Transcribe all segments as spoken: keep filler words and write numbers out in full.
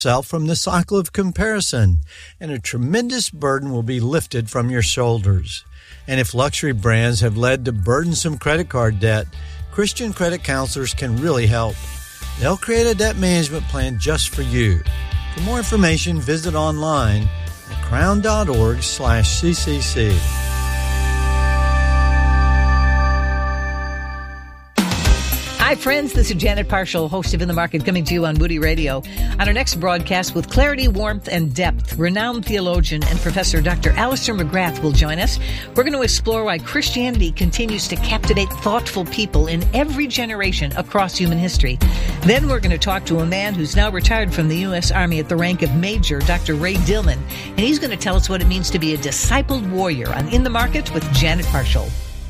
yourself from the cycle of comparison, and a tremendous burden will be lifted from your shoulders. And if luxury brands have led to burdensome credit card debt, Christian credit counselors can really help. They'll create a debt management plan just for you. For more information, visit online at crown.org slash CCC. Hi, friends. This is Janet Parshall, host of In the Market, coming to you on Moody Radio. On our next broadcast, with clarity, warmth, and depth, renowned theologian and professor Doctor Alister McGrath will join us. We're going to explore why Christianity continues to captivate thoughtful people in every generation across human history. Then we're going to talk to a man who's now retired from the U S Army at the rank of Major, Doctor Ray Dillon, and he's going to tell us what it means to be a discipled warrior on In the Market with Janet Parshall.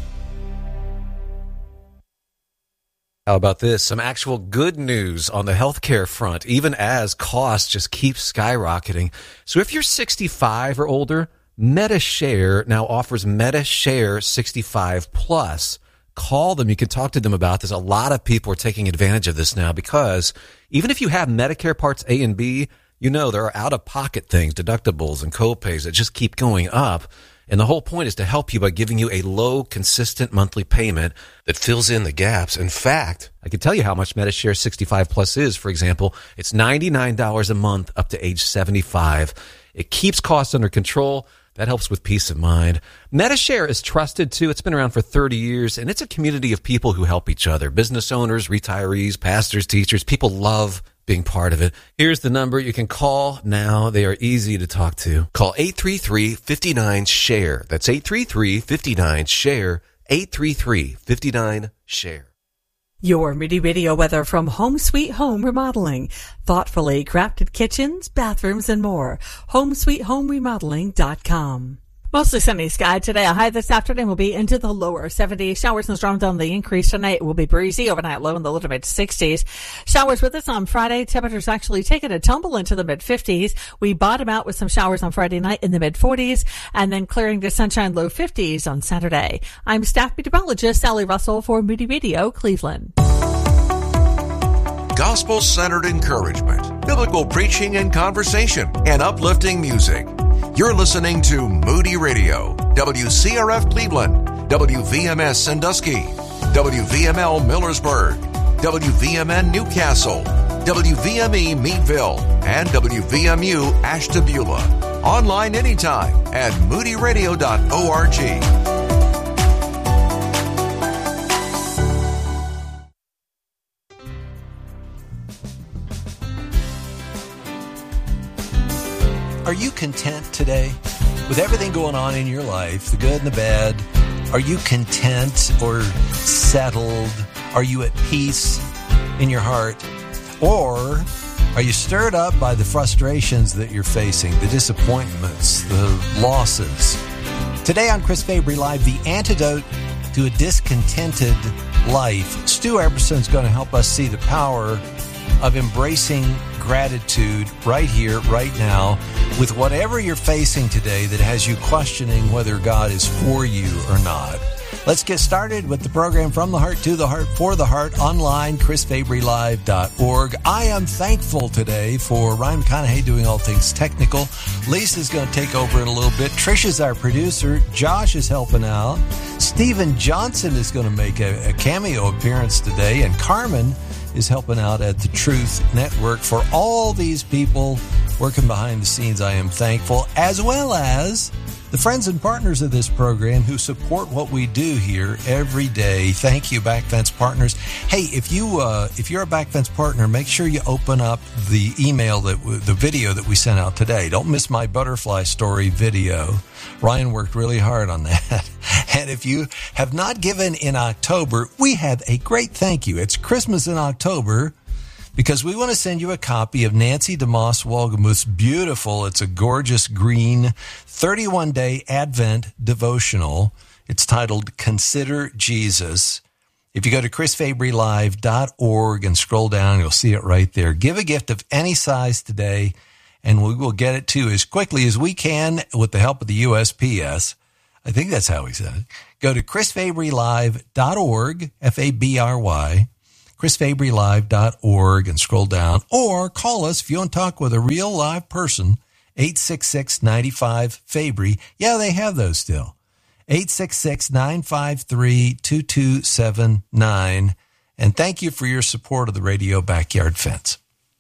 How about this? Some actual good news on the healthcare front, even as costs just keep skyrocketing. So if you're sixty-five or older, MediShare now offers MediShare sixty-five plus. Call them. You can talk to them about this. A lot of people are taking advantage of this now because even if you have Medicare Parts A and B, you know there are out-of-pocket things, deductibles and co-pays that just keep going up. And the whole point is to help you by giving you a low, consistent monthly payment that fills in the gaps. In fact, I can tell you how much MediShare sixty-five plus is. For example, it's ninety-nine dollars a month up to age seventy-five. It keeps costs under control. That helps with peace of mind. MediShare is trusted, too. It's been around for thirty years, and it's a community of people who help each other. Business owners, retirees, pastors, teachers. People love being part of it. Here's the number you can call now. They are easy to talk to. Call eight three three, five nine, SHARE. That's eight three three, five nine, SHARE. eight three three, five nine, SHARE. Your Moody Radio weather from Home Sweet Home Remodeling. Thoughtfully crafted kitchens, bathrooms, and more. home sweet home remodeling dot com. Mostly sunny sky today. A high this afternoon will be into the lower seventies. Showers and storms on the increase tonight. It will be breezy. Overnight low in the low to mid sixties. Showers with us on Friday. Temperatures actually taking a tumble into the mid fifties. We bottom out with some showers on Friday night in the mid forties, and then clearing to sunshine low fifties on Saturday. I'm staff meteorologist Sally Russell for Moody Radio, Cleveland. Gospel-centered encouragement, biblical preaching and conversation, and uplifting music. You're listening to Moody Radio, W C R F Cleveland, W V M S Sandusky, W V M L Millersburg, W V M N Newcastle, W V M E Meadville, and W V M U Ashtabula. Online anytime at moody radio dot org. Are you content today with everything going on in your life, the good and the bad? Are you content or settled? Are you at peace in your heart? Or are you stirred up by the frustrations that you're facing, the disappointments, the losses? Today on Chris Fabry Live, the antidote to a discontented life. Stu Eberson's going to help us see the power of embracing gratitude right here, right now, with whatever you're facing today that has you questioning whether God is for you or not. Let's get started with the program From the Heart to the Heart for the Heart online, chris fabry live dot org. I am thankful today for Ryan McConaughey doing all things technical. Lisa's going to take over in a little bit. Trisha's our producer. Josh is helping out. Stephen Johnson is going to make a, a cameo appearance today, and Carmen is helping out at the Truth Network. For all these people working behind the scenes, I am thankful, as well as the friends and partners of this program who support what we do here every day. Thank you, Backfence Partners. Hey, if you uh, if you're a Backfence partner, make sure you open up the email that w- the video that we sent out today. Don't miss my butterfly story video. Ryan worked really hard on that. And if you have not given in October, we have a great thank you. It's Christmas in October, because we want to send you a copy of Nancy DeMoss Wolgemuth's beautiful, it's a gorgeous green thirty-one day Advent devotional. It's titled Consider Jesus. If you go to chris fabry live dot org and scroll down, you'll see it right there. Give a gift of any size today, and we will get it to you as quickly as we can with the help of the U S P S. I think that's how he said it. Go to chris fabry live dot org, F A B R Y. chris fabry live dot org and scroll down, or call us if you want to talk with a real live person, eight six six, nine five, Fabry. Yeah, they have those still. eight six six, nine five three, two two seven nine. And thank you for your support of the Radio Backyard Fence.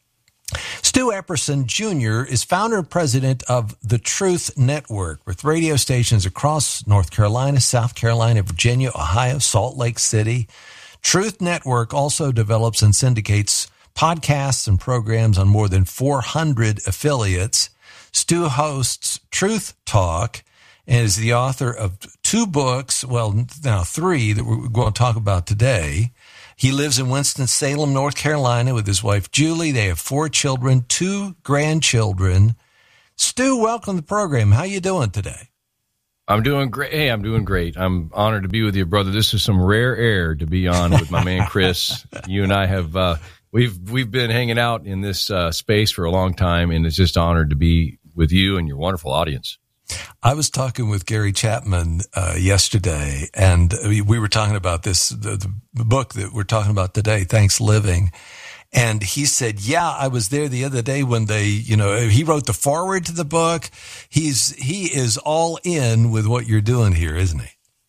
Stu Epperson Junior is founder and president of The Truth Network, with radio stations across North Carolina, South Carolina, Virginia, Ohio, Salt Lake City. Truth Network also develops and syndicates podcasts and programs on more than four hundred affiliates. Stu hosts Truth Talk and is the author of two books, well, now three, that we're going to talk about today. He lives in Winston-Salem, North Carolina, with his wife, Julie. They have four children, two grandchildren. Stu, welcome to the program. How you doing today? I'm doing great. Hey, I'm doing great. I'm honored to be with you, brother. This is some rare air to be on with my man, Chris. You and I have, uh, we've, we've been hanging out in this uh, space for a long time, and it's just honored to be with you and your wonderful audience. I was talking with Gary Chapman uh, yesterday, and we, we were talking about this, the, the book that we're talking about today, Thanks Living. And he said, yeah, I was there the other day when they, you know, he wrote the foreword to the book. He's, he is all in with what you're doing here, isn't he?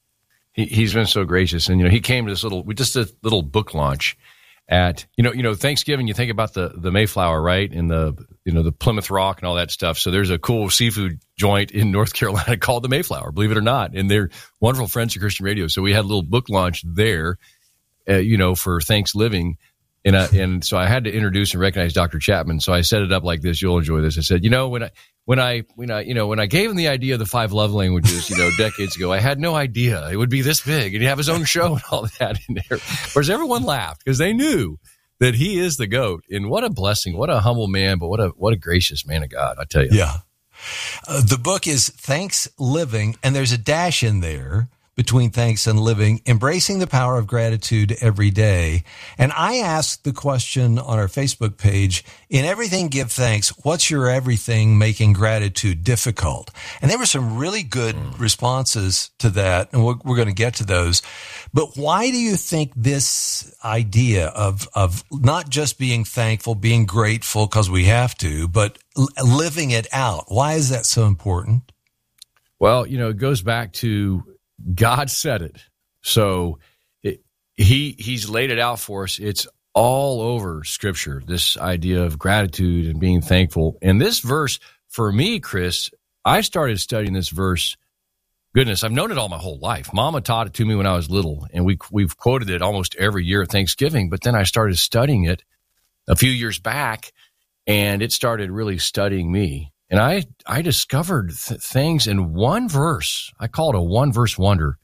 he he's been so gracious. And, you know, he came to this little, we just a little book launch at, you know, you know, Thanksgiving, you think about the, the Mayflower, right? And the, you know, the Plymouth Rock and all that stuff. So there's a cool seafood joint in North Carolina called the Mayflower, believe it or not. And they're wonderful friends of Christian Radio. So we had a little book launch there, uh, you know, for Thanksgiving. And, I, and so I had to introduce and recognize Doctor Chapman. So I set it up like this. You'll enjoy this. I said, you know, when I, when I, when I, you know, when I gave him the idea of the five love languages, you know, decades ago, I had no idea it would be this big and he'd have his own show and all that in there. Whereas everyone laughed because they knew that he is the GOAT. And what a blessing, what a humble man, but what a, what a gracious man of God, I tell you. Yeah. Uh, the book is Thanks Living, and there's a dash in there between thanks and living, embracing the power of gratitude every day. And I asked the question on our Facebook page, in everything give thanks, what's your everything making gratitude difficult? And there were some really good mm. responses to that, and we're, we're going to get to those. But why do you think this idea of, of not just being thankful, being grateful because we have to, but l- living it out, why is that so important? Well, you know, it goes back to God said it. So it, he he's laid it out for us. It's all over Scripture, this idea of gratitude and being thankful. And this verse, for me, Chris, I started studying this verse. Goodness, I've known it all my whole life. Mama taught it to me when I was little, and we, we've quoted it almost every year at Thanksgiving. But then I started studying it a few years back, and it started really studying me. And I, I discovered th- things in one verse. I call it a one-verse wonder.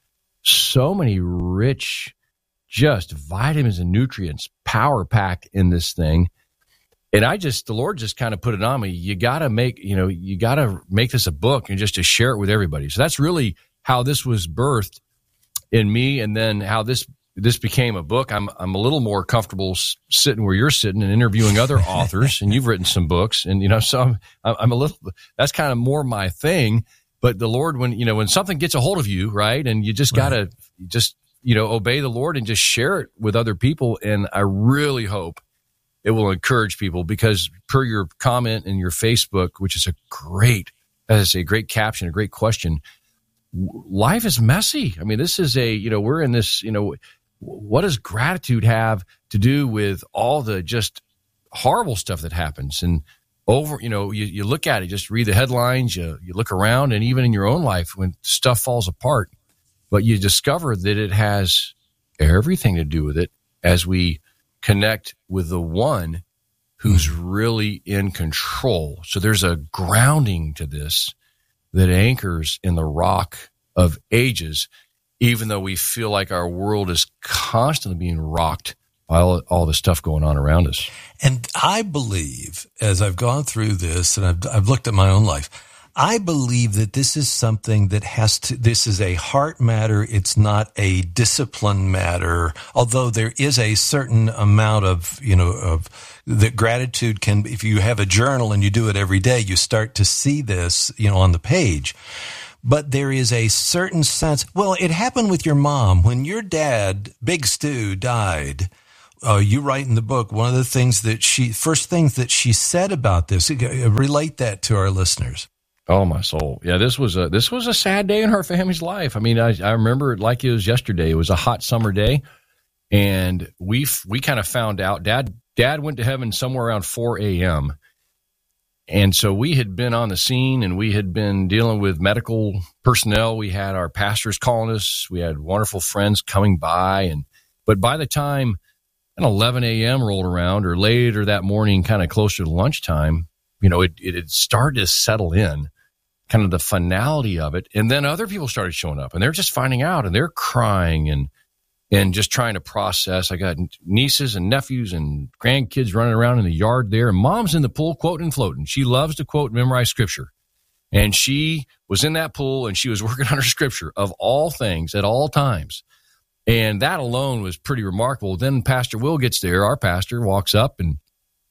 So many rich, just vitamins and nutrients, power-packed in this thing. And I just, the Lord just kind of put it on me. You got to make, you know, you got to make this a book and just to share it with everybody. So that's really how this was birthed in me, and then how this this became a book. I'm I'm a little more comfortable sitting where you're sitting and interviewing other authors, and you've written some books, and you know, so I'm I'm a little. That's kind of more my thing. But the Lord, when you know, when something gets a hold of you, right, and you just gotta right. just you know obey the Lord and just share it with other people. And I really hope it will encourage people, because per your comment in your Facebook, which is a great, that is a great caption, a great question. Life is messy. I mean, this is a you know we're in this you know. What does gratitude have to do with all the just horrible stuff that happens? And over, you know, you, you look at it, just read the headlines, you, you look around, and even in your own life when stuff falls apart, but you discover that it has everything to do with it as we connect with the one who's really in control. So there's a grounding to this that anchors in the rock of ages, even though we feel like our world is constantly being rocked by all, all the stuff going on around us. And I believe, as I've gone through this and I've, I've looked at my own life, I believe that this is something that has to, this is a heart matter. It's not a discipline matter, although there is a certain amount of, you know, of that gratitude can, if you have a journal and you do it every day, you start to see this, you know, on the page. But there is a certain sense, well, it happened with your mom. When your dad, Big Stu, died, uh, you write in the book, one of the things that she, first things that she said about this, relate that to our listeners. Oh, my soul. Yeah, this was a this was a sad day in her family's life. I mean, I, I remember it like it was yesterday. It was a hot summer day, and we we kind of found out Dad Dad went to heaven somewhere around four a.m., and so we had been on the scene, and we had been dealing with medical personnel. We had our pastors calling us. We had wonderful friends coming by, and but by the time an eleven a.m. rolled around, or later that morning, kind of closer to lunchtime, you know, it it had started to settle in, kind of the finality of it. And then other people started showing up, and they're just finding out, and they're crying and and just trying to process. I got nieces and nephews and grandkids running around in the yard there, and Mom's in the pool quoting and floating. She loves to quote and memorize scripture. And she was in that pool, and she was working on her scripture of all things at all times. And that alone was pretty remarkable. Then Pastor Will gets there. Our pastor walks up, and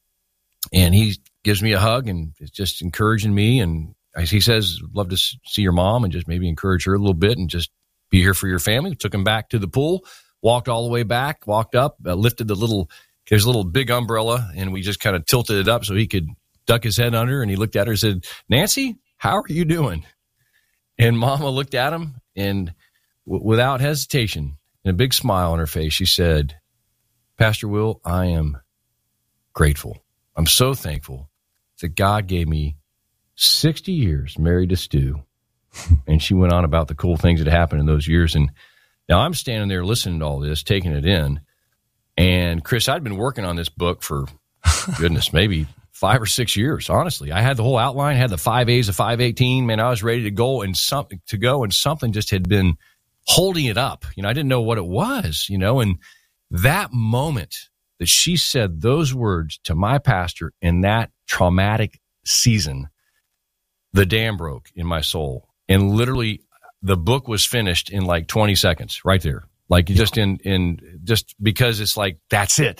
and he gives me a hug, and it's just encouraging me. And he says, love to see your mom, and just maybe encourage her a little bit, and just be here for your family. We took him back to the pool, walked all the way back, walked up, uh, lifted the little, there's a little big umbrella, and we just kind of tilted it up so he could duck his head under. And he looked at her and said, Nancy, how are you doing? And Mama looked at him, and w- without hesitation and a big smile on her face, she said, Pastor Will, I am grateful. I'm so thankful that God gave me sixty years married to Stu. And she went on about the cool things that happened in those years. And now I'm standing there listening to all this, taking it in. And Chris, I'd been working on this book for, goodness, maybe five or six years, honestly. I had the whole outline, had the five A's of five eighteen. Man, I was ready to go and something to go, and something just had been holding it up. You know, I didn't know what it was, you know, and that moment that she said those words to my pastor in that traumatic season, the dam broke in my soul. And literally the book was finished in like twenty seconds right there. Like just in, in just because it's like, that's it.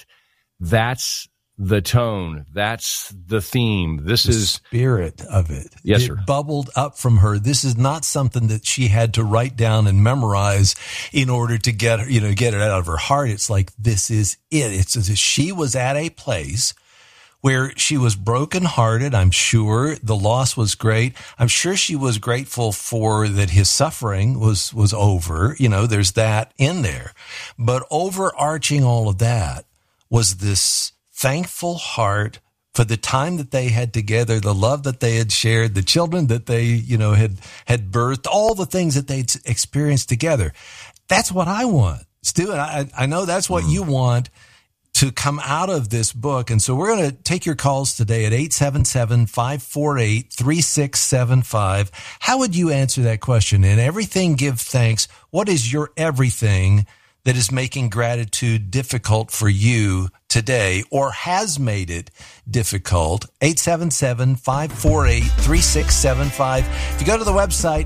That's the tone. That's the theme. This the is spirit of it. Yes, it sir. Bubbled up from her. This is not something that she had to write down and memorize in order to get, you know, get it out of her heart. It's like, this is it. It's as if she was at a place where she was brokenhearted. I'm sure the loss was great. I'm sure she was grateful for that his suffering was, was over. You know, there's that in there. But overarching all of that was this thankful heart for the time that they had together, the love that they had shared, the children that they, you know, had, had birthed, all the things that they'd experienced together. That's what I want, Stu. And I, I know that's what mm. you want to come out of this book. And so we're going to take your calls today at eight seven seven, five four eight, three six seven five. How would you answer that question? In everything, give thanks. What is your everything that is making gratitude difficult for you today, or has made it difficult? eight seven seven, five four eight, three six seven five. If you go to the website,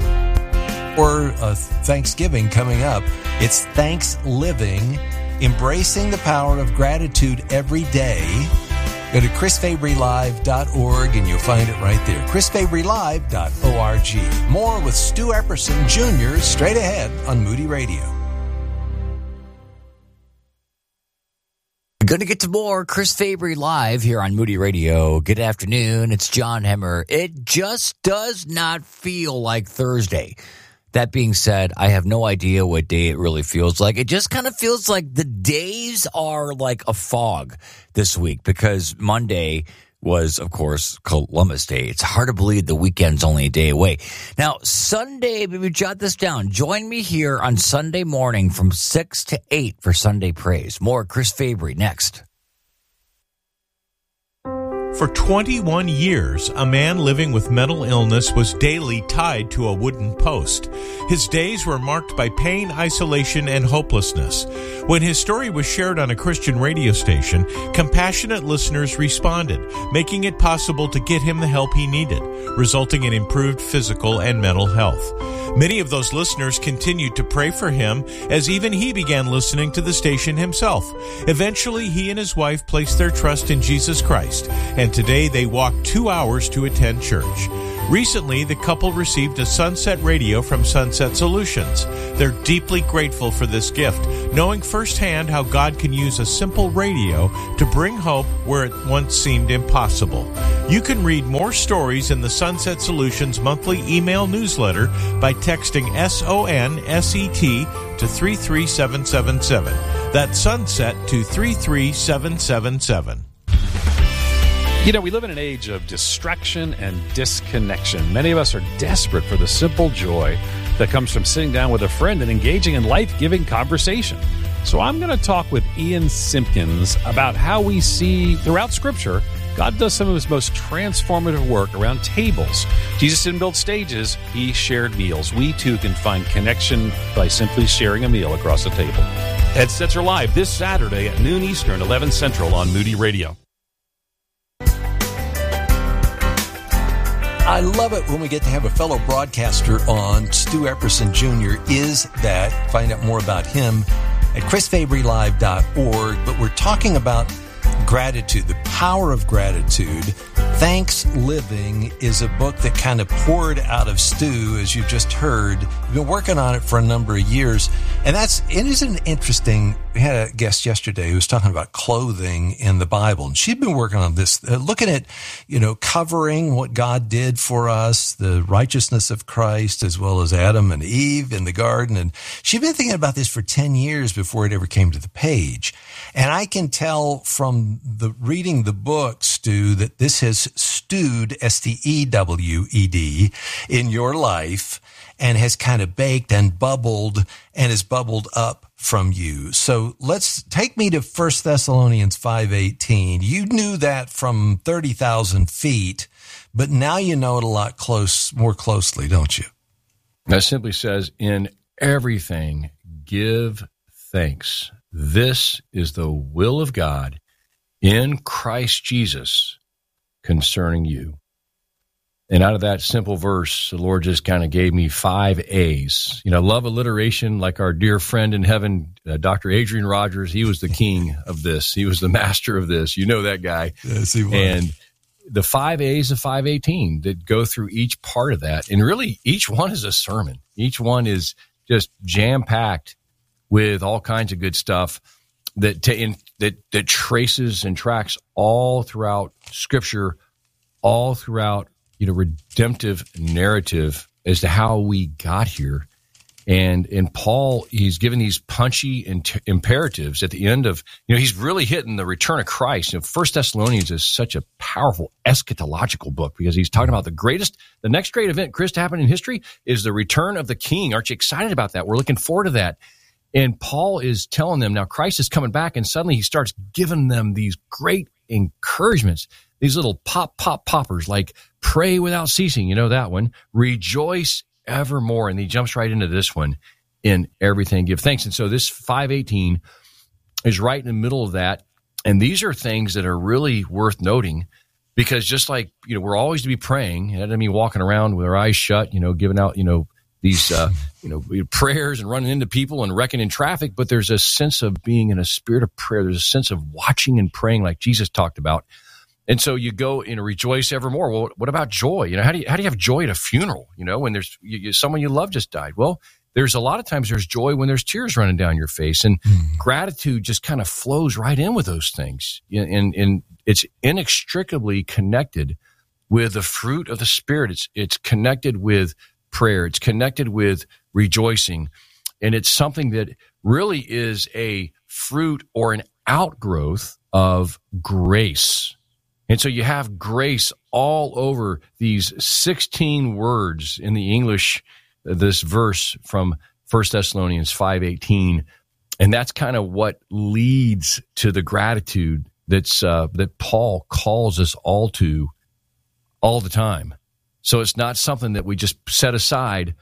or uh, Thanksgiving coming up, it's Thanks Living. Embracing the power of gratitude every day. Go to chris fabry live dot org and you'll find it right there. chris fabry live dot org. More with Stu Epperson Junior straight ahead on Moody Radio. Going to get to more Chris Fabry Live here on Moody Radio. Good afternoon. It's John Hemmer. It just does not feel like Thursday. That being said, I have no idea what day it really feels like. It just kind of feels like the days are like a fog this week, because Monday was, of course, Columbus Day. It's hard to believe the weekend's only a day away. Now, Sunday, maybe jot this down. Join me here on Sunday morning from six to eight for Sunday Praise. More Chris Fabry next. For twenty-one years, a man living with mental illness was daily tied to a wooden post. His days were marked by pain, isolation, and hopelessness. When his story was shared on a Christian radio station, compassionate listeners responded, making it possible to get him the help he needed, resulting in improved physical and mental health. Many of those listeners continued to pray for him as even he began listening to the station himself. Eventually, he and his wife placed their trust in Jesus Christ, and today they walk two hours to attend church. Recently, the couple received a Sunset Radio from Sunset Solutions. They're deeply grateful for this gift, knowing firsthand how God can use a simple radio to bring hope where it once seemed impossible. You can read more stories in the Sunset Solutions monthly email newsletter by texting S O N S E T to three three seven seven seven. That's Sunset to three three seven seven seven. You know, we live in an age of distraction and disconnection. Many of us are desperate for the simple joy that comes from sitting down with a friend and engaging in life-giving conversation. So I'm going to talk with Ian Simpkins about how we see throughout Scripture God does some of his most transformative work around tables. Jesus didn't build stages, he shared meals. We too can find connection by simply sharing a meal across the table. Headsets are live this Saturday at noon Eastern, eleven Central on Moody Radio. I love it when we get to have a fellow broadcaster on. Stu Epperson Junior is that. Find out more about him at chris fabry live dot org. But we're talking about gratitude, the power of gratitude. Thanks Living is a book that kind of poured out of Stu, as you just heard. You've been working on it for a number of years. And that's, it is an interesting, we had a guest yesterday who was talking about clothing in the Bible. And she'd been working on this, uh, looking at, you know, covering what God did for us, the righteousness of Christ, as well as Adam and Eve in the garden. And she'd been thinking about this for ten years before it ever came to the page. And I can tell from the reading the book, Stu, that this has stewed, S T E W E D, in your life and has kind of baked and bubbled and has bubbled up from you. So let's take me to First Thessalonians five eighteen. You knew that from thirty thousand feet, but now you know it a lot close, more closely, don't you? That simply says, in everything, give thanks. This is the will of God in Christ Jesus concerning you. And out of that simple verse, the Lord just kind of gave me five A's. You know, love alliteration, like our dear friend in heaven, uh, Doctor Adrian Rogers. He was the king of this. He was the master of this. You know that guy. Yes, he was. And the five A's of five eighteen that go through each part of that. And really, each one is a sermon. Each one is just jam-packed with all kinds of good stuff that t- in, that that traces and tracks all throughout Scripture, all throughout, you know, redemptive narrative as to how we got here. And and Paul, he's given these punchy and imperatives at the end of, you know, he's really hitting the return of Christ. You know, First Thessalonians is such a powerful eschatological book because he's talking about the greatest, the next great event, Chris, to happen in history is the return of the King. Aren't you excited about that? We're looking forward to that. And Paul is telling them now Christ is coming back, and suddenly he starts giving them these great encouragements, these little pop, pop, poppers like pray without ceasing. You know that one. Rejoice evermore. And he jumps right into this one, in everything give thanks. And so this five eighteen is right in the middle of that. And these are things that are really worth noting because just like, you know, we're always to be praying. That doesn't mean walking around with our eyes shut, you know, giving out, you know, these, uh, you know, prayers and running into people and wrecking in traffic. But there's a sense of being in a spirit of prayer. There's a sense of watching and praying like Jesus talked about. And so you go, you know, rejoice evermore. Well, what about joy? You know, how do you, how do you have joy at a funeral? You know, when there's you, you, someone you love just died. Well, there's a lot of times there's joy when there's tears running down your face, and mm. gratitude just kind of flows right in with those things. And, and it's inextricably connected with the fruit of the Spirit. It's, it's connected with prayer. It's connected with rejoicing. And it's something that really is a fruit or an outgrowth of grace. And so you have grace all over these sixteen words in the English, this verse from First Thessalonians five eighteen. And that's kind of what leads to the gratitude that's uh, that Paul calls us all to all the time. So it's not something that we just set aside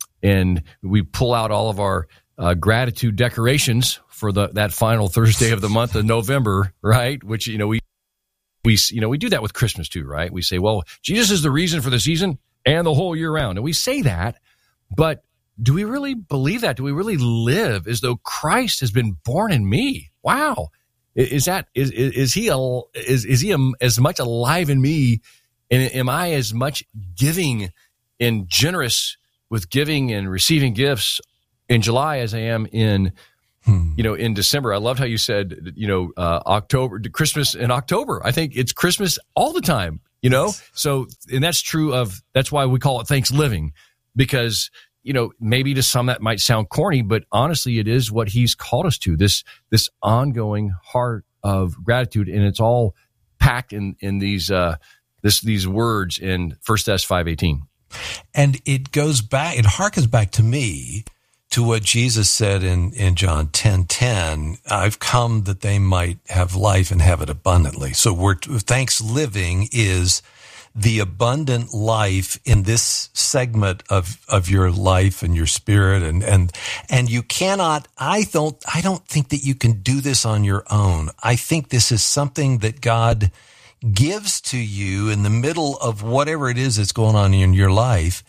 and we pull out all of our uh, gratitude decorations for the that final Thursday of the month of November, right? Which, you know, we We, you know, we do that with Christmas too, right? We say, well, Jesus is the reason for the season and the whole year round. And we say that, but do we really believe that? Do we really live as though Christ has been born in me? Wow. Is that, is, is he, a, is, is he a, as much alive in me And am I as much giving and generous with giving and receiving gifts in July as I am in, hmm. you know, in December? I loved how you said, you know, uh, October, Christmas in October. I think it's Christmas all the time, you know? Yes. So, and that's true of, that's why we call it Thanksgiving, because, you know, maybe to some that might sound corny, but honestly, it is what he's called us to, this, this ongoing heart of gratitude. And it's all packed in, in these, uh, this, these words in First Thessalonians five eighteen. And it goes back, it harkens back to me, to what Jesus said in, in John ten ten, I've come that they might have life and have it abundantly. So we're, thanks living is the abundant life in this segment of, of your life and your spirit. And, and, and you cannot, I don't, I don't think that you can do this on your own. I think this is something that God gives to you in the middle of whatever it is that's going on in your life.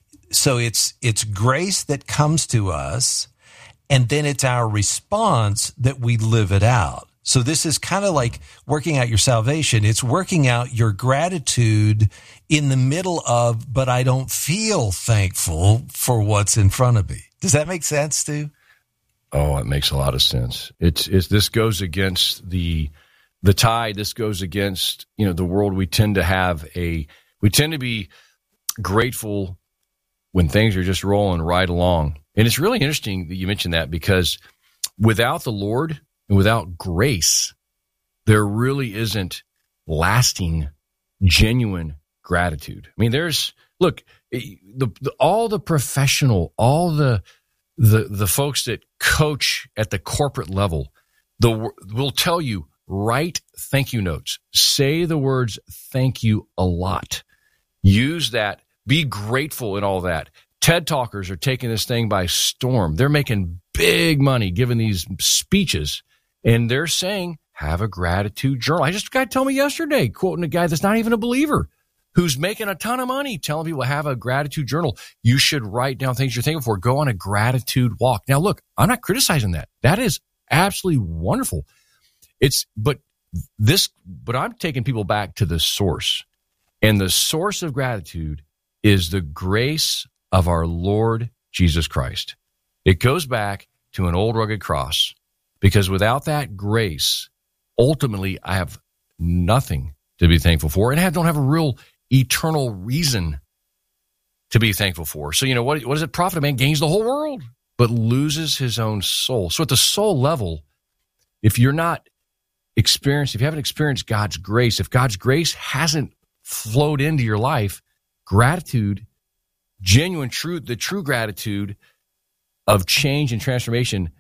So it's, it's grace that comes to us, and then it's our response that we live it out. So this is kind of like working out your salvation. It's working out your gratitude in the middle of, but I don't feel thankful for what's in front of me. Does that make sense, Stu? Oh, it makes a lot of sense. It's, it's this goes against the the tide. This goes against, you know, the world. We tend to have a, we tend to be grateful when things are just rolling right along. And it's really interesting that you mentioned that, because without the Lord and without grace, there really isn't lasting, genuine gratitude. I mean, there's, look, the, the all the professional, all the, the, the folks that coach at the corporate level, the will tell you, write thank you notes. Say the words thank you a lot. Use that. Be grateful in all that. TED Talkers are taking this thing by storm. They're making big money giving these speeches, and they're saying, have a gratitude journal. I just had a guy tell me yesterday, quoting a guy that's not even a believer, who's making a ton of money, telling people, have a gratitude journal. You should write down things you're thankful for. Go on a gratitude walk. Now, look, I'm not criticizing that. That is absolutely wonderful. It's, but this, but I'm taking people back to the source. And the source of gratitude is the grace of our Lord Jesus Christ. It goes back to an old rugged cross, because without that grace, ultimately, I have nothing to be thankful for, and I don't have a real eternal reason to be thankful for. So, you know, what, what does it profit? A man gains the whole world, but loses his own soul. So at the soul level, if you're not experienced, if you haven't experienced God's grace, if God's grace hasn't flowed into your life, gratitude, genuine, true, the true gratitude of change and transformation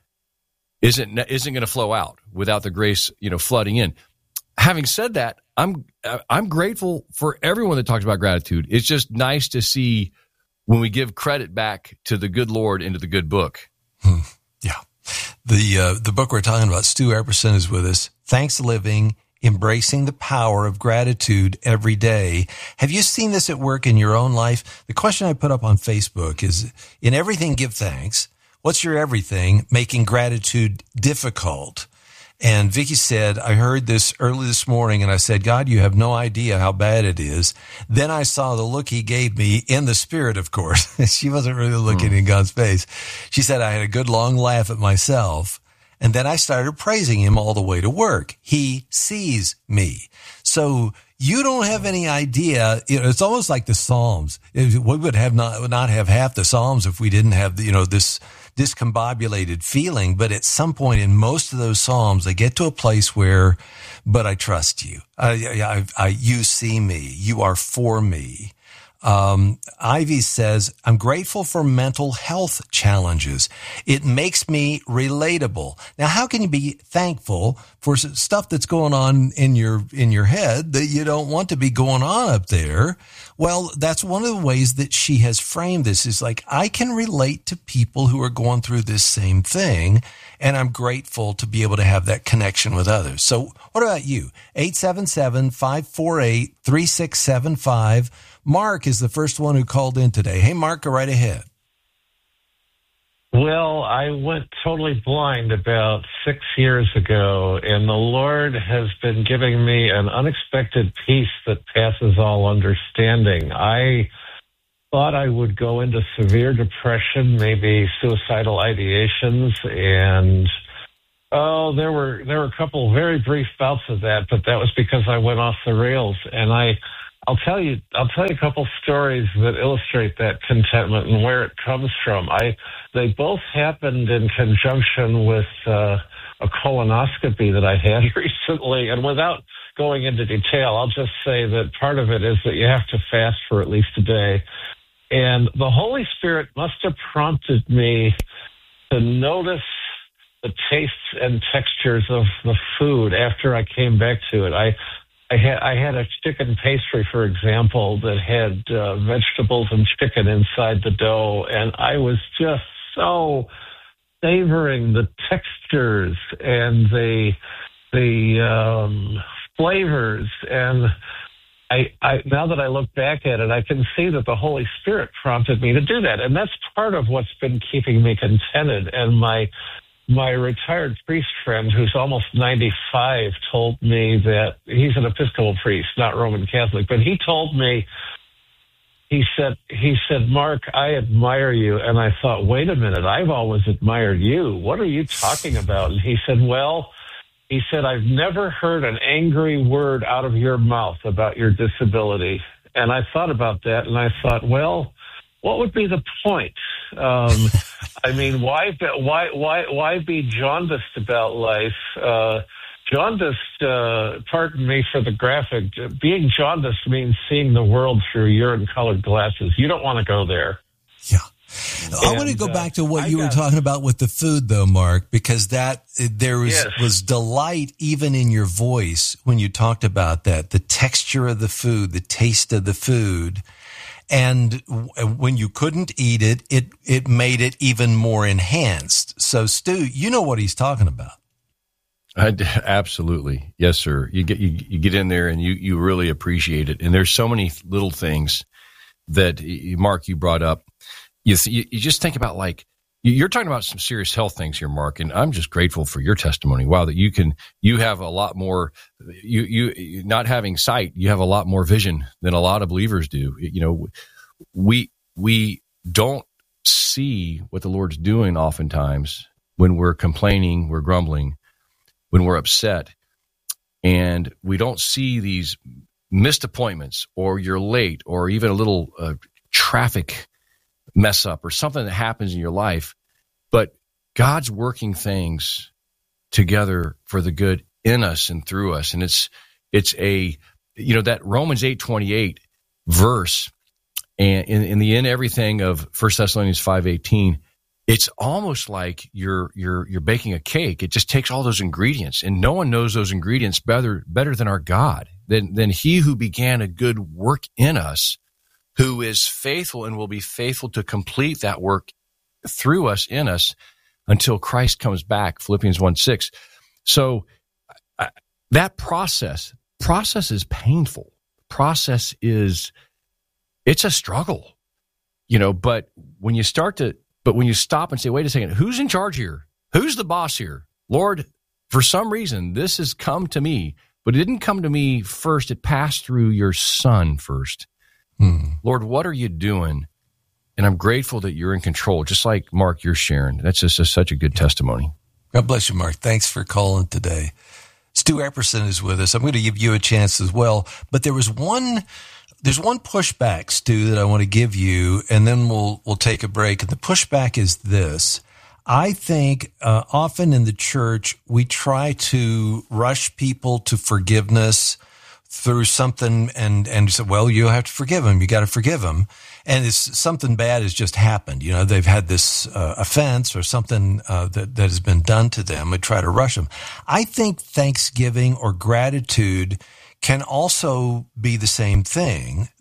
isn't isn't going to flow out without the grace, you know, flooding in. Having said that, I'm I'm grateful for everyone that talks about gratitude. It's just nice to see when we give credit back to the good Lord and to the good book. Hmm. Yeah. The uh, the book we're talking about, Stu Epperson is with us. Thanks Living, Embracing the Power of Gratitude Every Day. Have you seen this at work in your own life? The question I put up on Facebook is, in everything, give thanks. What's your everything making gratitude difficult? And Vicky said, I heard this early this morning, and I said, God, you have no idea how bad it is. Then I saw the look he gave me in the spirit, of course. She wasn't really looking mm. in God's face. She said, I had a good long laugh at myself. And then I started praising him all the way to work. He sees me. So you don't have any idea. You know, it's almost like the Psalms. We would have not, would not have half the Psalms if we didn't have, you know, this discombobulated feeling. But at some point in most of those Psalms, they get to a place where, but I trust you. I, I, I, you see me. You are for me. Um, Ivy says, I'm grateful for mental health challenges. It makes me relatable. Now, how can you be thankful for stuff that's going on in your, in your head that you don't want to be going on up there? Well, that's one of the ways that she has framed this, is like, I can relate to people who are going through this same thing, and I'm grateful to be able to have that connection with others. So what about you? eight seven seven, five four eight, three six seven five. Mark is the first one who called in today. Hey, Mark, go right ahead. Well, I went totally blind about six years ago, and the Lord has been giving me an unexpected peace that passes all understanding. I thought I would go into severe depression, maybe suicidal ideations, and oh, there were there were a couple very brief bouts of that, but that was because I went off the rails. And I, I'll tell you, I'll tell you a couple stories that illustrate that contentment and where it comes from. I, they both happened in conjunction with uh, a colonoscopy that I had recently, and without going into detail, I'll just say that part of it is that you have to fast for at least a day. And the Holy Spirit must have prompted me to notice the tastes and textures of the food after I came back to it. I, I had I had a chicken pastry, for example, that had uh, vegetables and chicken inside the dough, and I was just so savoring the textures and the the um, flavors. And I, I now that I look back at it, I can see that the Holy Spirit prompted me to do that, and that's part of what's been keeping me contented. And my My retired priest friend, who's almost ninety-five, told me that he's an Episcopal priest, not Roman Catholic, but he told me, he said, he said, Mark, I admire you. And I thought, wait a minute, I've always admired you. What are you talking about? And he said, well, he said, I've never heard an angry word out of your mouth about your disability. And I thought about that, and I thought, well, what would be the point? Um, I mean, why, why, why, why be jaundiced about life? Uh, jaundiced, uh, pardon me for the graphic, being jaundiced means seeing the world through urine-colored glasses. You don't want to go there. Yeah. I want to go uh, back to what I you got, were talking about with the food, though, Mark, because that there was, yes. was delight even in your voice when you talked about that, the texture of the food, the taste of the food. And when you couldn't eat it, it, it made it even more enhanced. So, Stu, you know what he's talking about. I, absolutely. Yes, sir. You get, you, you get in there and you, you really appreciate it. And there's so many little things that, Mark, you brought up. You, you, you just think about, like, you're talking about some serious health things here, Mark, and I'm just grateful for your testimony. Wow, that you can, you have a lot more, you, you, not having sight, you have a lot more vision than a lot of believers do. You know, we, we don't see what the Lord's doing oftentimes when we're complaining, we're grumbling, when we're upset, and we don't see these missed appointments, or you're late, or even a little uh, traffic mess up or something that happens in your life. But God's working things together for the good in us and through us. And it's, it's a, you know, that Romans eight twenty-eight verse, and in, in the in everything of First Thessalonians five eighteen, it's almost like you're, you're, you're baking a cake. It just takes all those ingredients, and no one knows those ingredients better, better than our God, than, than he who began a good work in us, who is faithful and will be faithful to complete that work through us, in us, until Christ comes back, Philippians one six. So uh, that process, process is painful. Process is, it's a struggle, you know, but when you start to, but when you stop and say, wait a second, who's in charge here? Who's the boss here? Lord, for some reason, this has come to me, but it didn't come to me first. It passed through your Son first. Hmm. Lord, what are you doing? And I'm grateful that you're in control, just like, Mark, you're sharing. That's just a, such a good testimony. God bless you, Mark. Thanks for calling today. Stu Epperson is with us. I'm going to give you a chance as well. But there was one, there's one pushback, Stu, that I want to give you, and then we'll we'll take a break. And the pushback is this. I think uh, often in the church, we try to rush people to forgiveness through something, and, and you say, well, you have to forgive them. You got to forgive them. And it's something bad has just happened. You know, they've had this uh, offense or something uh, that, that has been done to them. We try to rush them. I think thanksgiving or gratitude can also be the same thing,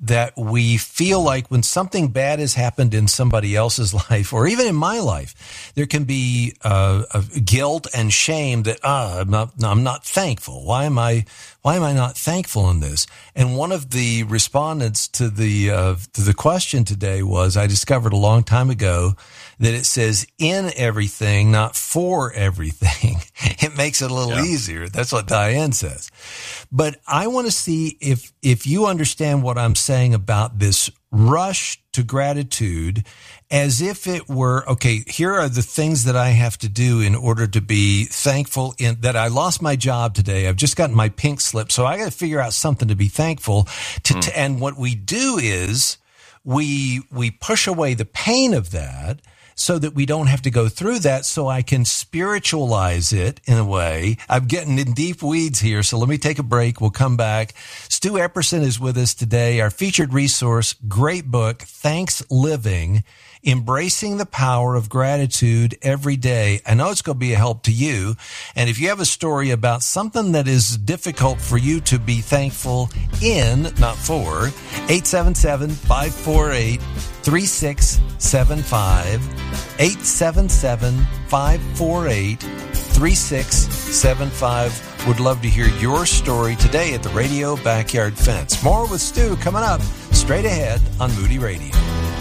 that we feel like when something bad has happened in somebody else's life, or even in my life, there can be uh, a guilt and shame that ah, I'm not, I'm not thankful. Why am I? Why am I not thankful in this? And one of the respondents to the uh, to the question today was, I discovered a long time ago that it says in everything, not for everything. It makes it a little yeah. easier. That's what Diane says. But I want to see if if you understand what I'm saying about this rush to gratitude, as if it were, okay, here are the things that I have to do in order to be thankful in that I lost my job today. I've just gotten my pink slip. So I got to figure out something to be thankful to. Mm. to and what we do is we we push away the pain of that, so that we don't have to go through that, so I can spiritualize it in a way. I'm getting in deep weeds here, so let me take a break. We'll come back. Stu Epperson is with us today, our featured resource, great book, Thanks Living, Embracing the Power of Gratitude Every Day. I know it's going to be a help to you, and if you have a story about something that is difficult for you to be thankful in, not for, eight seven seven, five four eight, three six seven five, eight seven seven, five four eight, three six seven five. Would love to hear your story today at the Radio Backyard Fence. More with Stu coming up straight ahead on Moody Radio.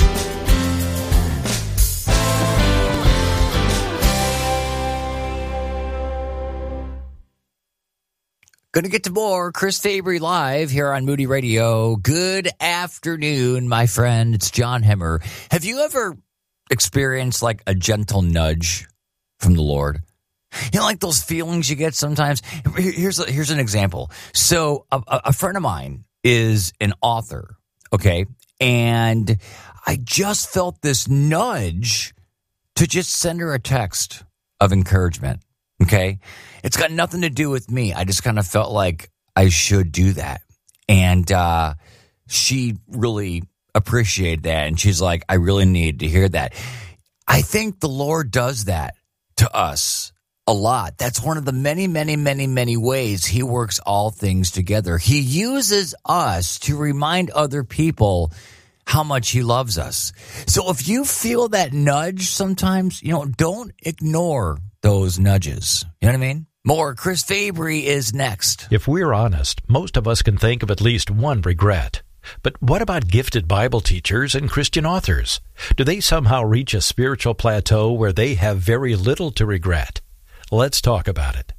Going to get to more Chris Fabry live here on Moody Radio. Good afternoon, my friend. It's John Hemmer. Have you ever experienced like a gentle nudge from the Lord? You know, like those feelings you get sometimes. Here's a, here's an example. So a, a friend of mine is an author, okay? And I just felt this nudge to just send her a text of encouragement. Okay. It's got nothing to do with me. I just kind of felt like I should do that. And, uh, she really appreciated that. And she's like, I really needed to hear that. I think the Lord does that to us a lot. That's one of the many, many, many, many ways he works all things together. He uses us to remind other people how much he loves us. So if you feel that nudge sometimes, you know, don't ignore those nudges. You know what I mean? More Chris Fabry is next. If we're honest, most of us can think of at least one regret. But what about gifted Bible teachers and Christian authors? Do they somehow reach a spiritual plateau where they have very little to regret? Let's talk about it.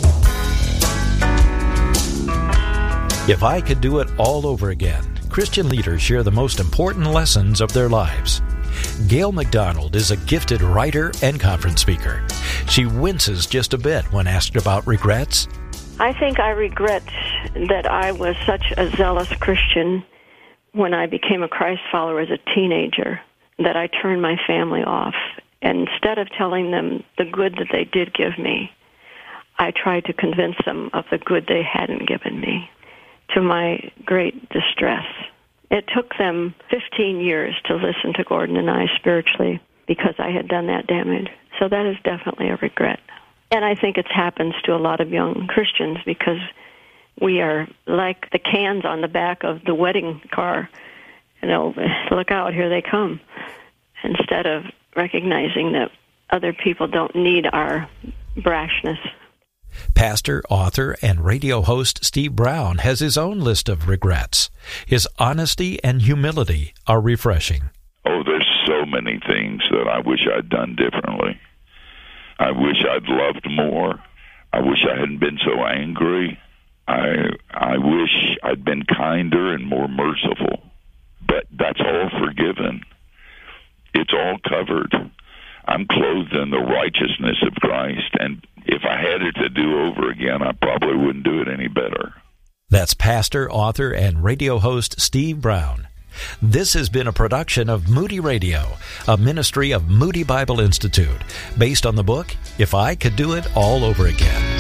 If I could do it all over again, Christian leaders share the most important lessons of their lives. Gail McDonald is a gifted writer and conference speaker. She winces just a bit when asked about regrets. I think I regret that I was such a zealous Christian when I became a Christ follower as a teenager, that I turned my family off. And instead of telling them the good that they did give me, I tried to convince them of the good they hadn't given me, to my great distress. It took them fifteen years to listen to Gordon and I spiritually because I had done that damage. So that is definitely a regret. And I think it happens to a lot of young Christians because we are like the cans on the back of the wedding car. You know, look out, here they come. Instead of recognizing that other people don't need our brashness. Pastor, author, and radio host Steve Brown has his own list of regrets. His honesty and humility are refreshing. Oh, there's so many things that I wish I'd done differently. I wish I'd loved more. I wish I hadn't been so angry. I I wish I'd been kinder and more merciful. But that's all forgiven. It's all covered. I'm clothed in the righteousness of Christ, and if I had it to do over again, I probably wouldn't do it any better. That's pastor, author, and radio host Steve Brown. This has been a production of Moody Radio, a ministry of Moody Bible Institute, based on the book, If I Could Do It All Over Again.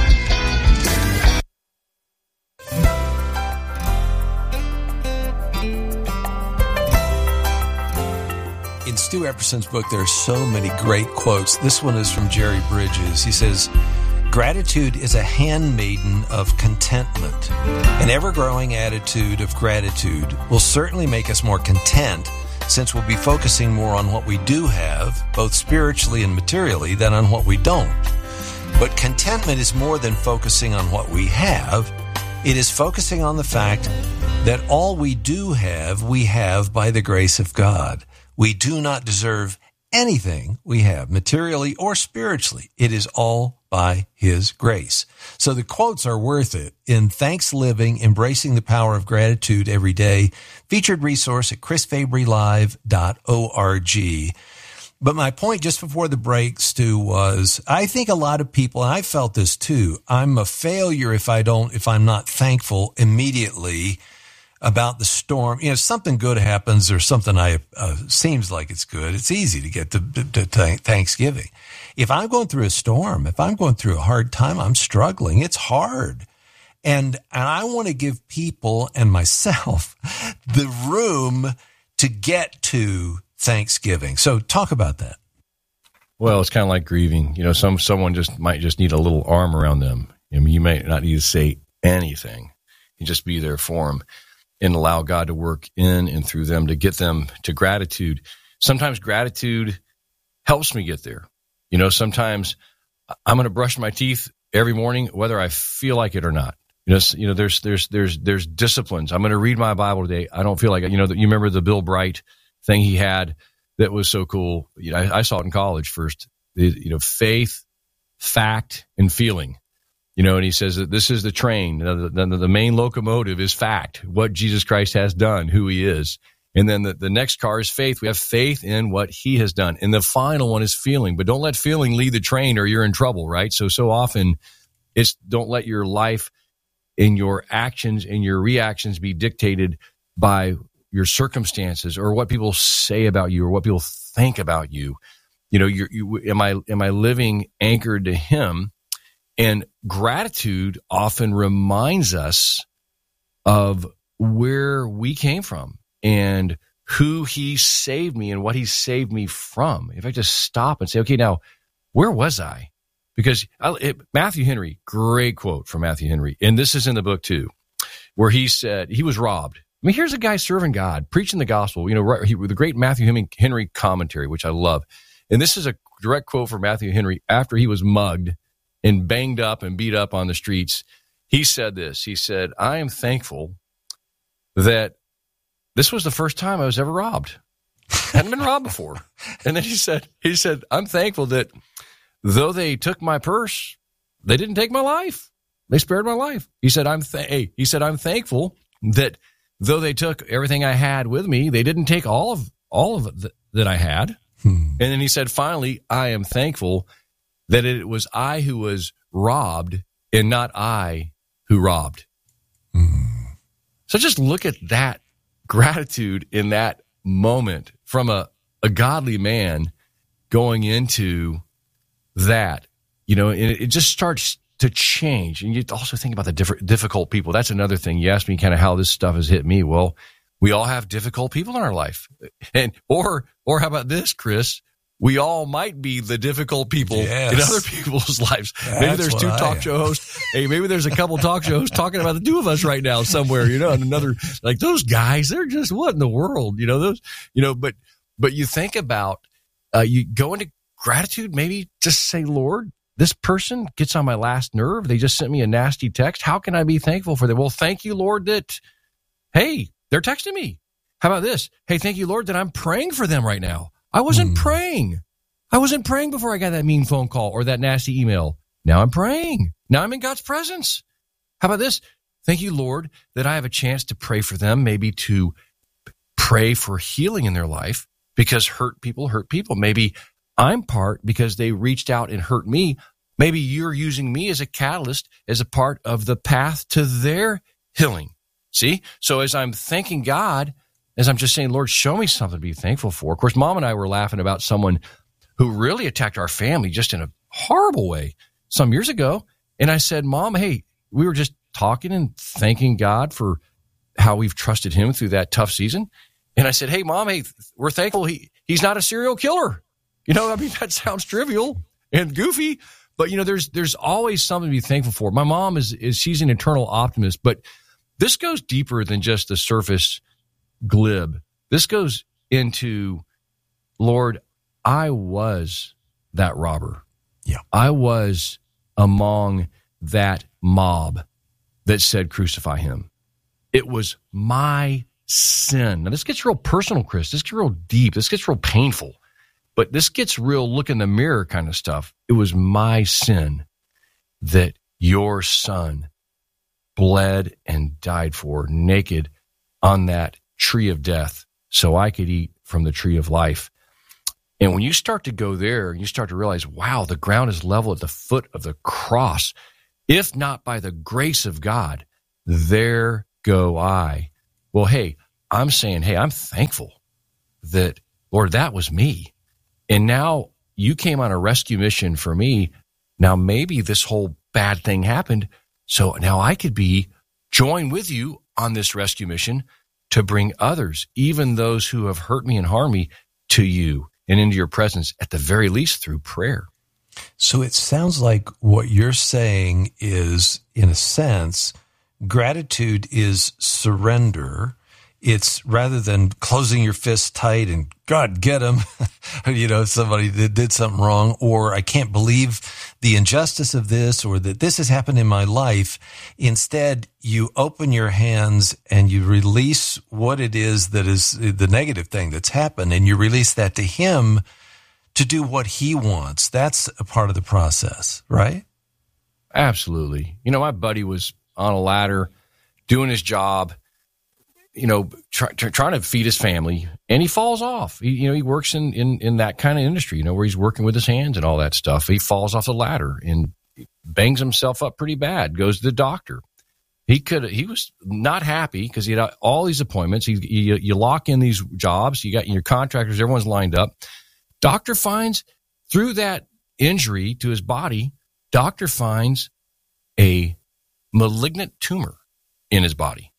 In Stu Epperson's book, there are so many great quotes. This one is from Jerry Bridges. He says, Gratitude is a handmaiden of contentment. An ever-growing attitude of gratitude will certainly make us more content, since we'll be focusing more on what we do have, both spiritually and materially, than on what we don't. But contentment is more than focusing on what we have. It is focusing on the fact that all we do have, we have by the grace of God. We do not deserve anything we have, materially or spiritually. It is all by His grace. So the quotes are worth it. In Thanks Living, Embracing the Power of Gratitude Every Day, featured resource at chris fabry live dot org. But my point just before the break, Stu, was I think a lot of people, and I felt this too, I'm a failure if I don't, if I'm not thankful immediately about the storm. You know, if something good happens or something I uh, seems like it's good, it's easy to get to, to, to Thanksgiving. If I'm going through a storm, if I'm going through a hard time, I'm struggling. It's hard. And, and I want to give people and myself the room to get to Thanksgiving. So talk about that. Well, it's kind of like grieving. You know, some someone just might just need a little arm around them. I mean, you may not need to say anything. You just be there for them and allow God to work in and through them to get them to gratitude. Sometimes gratitude helps me get there. You know, sometimes I'm going to brush my teeth every morning, whether I feel like it or not. You know, you know, there's there's there's there's disciplines. I'm going to read my Bible today. I don't feel like it. You know, you remember the Bill Bright thing he had that was so cool. You know, I, I saw it in college first. You know, faith, fact, and feeling. You know, and he says that this is the train. The, the, the main locomotive is fact, what Jesus Christ has done, who He is. And then the, the next car is faith. We have faith in what He has done. And the final one is feeling. But don't let feeling lead the train or you're in trouble, right? So, so often it's don't let your life and your actions and your reactions be dictated by your circumstances or what people say about you or what people think about you. You know, you're, you, am I, am I living anchored to Him? And gratitude often reminds us of where we came from and who He saved me and what He saved me from. If I just stop and say, okay, now, where was I? Because I, it, Matthew Henry, great quote from Matthew Henry, and this is in the book too, where he said he was robbed. I mean, here's a guy serving God, preaching the gospel, you know, he, the great Matthew Henry commentary, which I love. And this is a direct quote from Matthew Henry after he was mugged and banged up and beat up on the streets. He said this, he said, I am thankful that this was the first time I was ever robbed. I hadn't been robbed before. And then he said, he said, I'm thankful that though they took my purse, they didn't take my life. They spared my life. He said, I'm th- hey, he said, I'm thankful that though they took everything I had with me, they didn't take all of all of it th- that I had. Hmm. And then he said, finally, I am thankful that it was I who was robbed and not I who robbed. Hmm. So just look at that gratitude in that moment from a, a godly man going into that, you know, and it, it just starts to change. And you also think about the different, difficult people. That's another thing. You asked me kind of how this stuff has hit me. Well, we all have difficult people in our life. And, or, or how about this, Chris? We all might be the difficult people yes. in other people's lives. That's maybe there's two I talk am. show hosts. Hey, maybe there's a couple talk show hosts talking about the two of us right now somewhere, you know, and another, like those guys, they're just, what in the world, you know, those, you know, but, but you think about, uh, you go into gratitude, maybe just say, Lord, this person gets on my last nerve. They just sent me a nasty text. How can I be thankful for them? Well, thank you, Lord, that, hey, they're texting me. How about this? Hey, thank you, Lord, that I'm praying for them right now. I wasn't mm. praying. I wasn't praying before I got that mean phone call or that nasty email. Now I'm praying. Now I'm in God's presence. How about this? Thank you, Lord, that I have a chance to pray for them, maybe to pray for healing in their life because hurt people hurt people. Maybe I'm part because they reached out and hurt me. Maybe you're using me as a catalyst, as a part of the path to their healing. See? So as I'm thanking God, as I'm just saying, Lord, show me something to be thankful for. Of course, Mom and I were laughing about someone who really attacked our family just in a horrible way some years ago. And I said, Mom, hey, we were just talking and thanking God for how we've trusted Him through that tough season. And I said, hey, Mom, hey, we're thankful he he's not a serial killer. You know, I mean, that sounds trivial and goofy, But, you know, there's there's always something to be thankful for. My mom is, is she's an eternal optimist, but this goes deeper than just the surface glib. This goes into, Lord, I was that robber. Yeah. I was among that mob that said crucify him. It was my sin. Now, this gets real personal, Chris. This gets real deep. This gets real painful. But this gets real look in the mirror kind of stuff. It was my sin that your son bled and died for naked on that tree of death so I could eat from the tree of life. And when you start to go there, you start to realize, wow, the ground is level at the foot of the cross. If not by the grace of God, there go I. Well, hey, I'm saying, hey, I'm thankful that, Lord, that was me. And now you came on a rescue mission for me. Now maybe this whole bad thing happened. So now I could be join with you on this rescue mission to bring others, even those who have hurt me and harmed me, to you and into your presence, at the very least through prayer. So it sounds like what you're saying is, in a sense, gratitude is surrender. It's rather than closing your fists tight and God, get him, you know, somebody that did something wrong, or I can't believe the injustice of this, or that this has happened in my life. Instead, you open your hands and you release what it is that is the negative thing that's happened, and you release that to him to do what he wants. That's a part of the process, right? Absolutely. You know, my buddy was on a ladder doing his job, you know, try, try, trying to feed his family, and he falls off. He, you know, he works in, in, in that kind of industry, you know, where he's working with his hands and all that stuff. He falls off the ladder and bangs himself up pretty bad, goes to the doctor. He could, he was not happy because he had all these appointments. He, you, you lock in these jobs, you got your contractors, everyone's lined up. Doctor finds through that injury to his body, doctor finds a malignant tumor in his body.